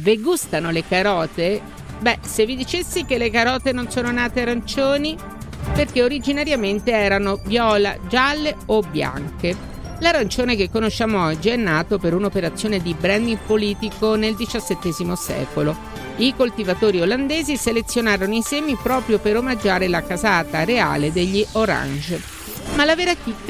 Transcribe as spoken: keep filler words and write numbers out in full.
ve gustano le carote? Beh, se vi dicessi che le carote non sono nate arancioni, perché originariamente erano viola, gialle o bianche. L'arancione che conosciamo oggi è nato per un'operazione di branding politico nel diciassettesimo secolo. I coltivatori olandesi selezionarono i semi proprio per omaggiare la casata reale degli Orange. Ma la vera chicca